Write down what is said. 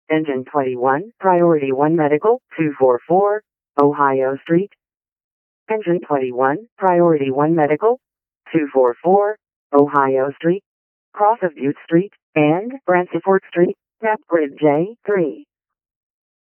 Engine 21, Priority 1 Medical, 244, Ohio Street. Engine 21, Priority 1 Medical, 244, Ohio Street. Cross of Butte Street, and Bransford Street, Map Grid J3.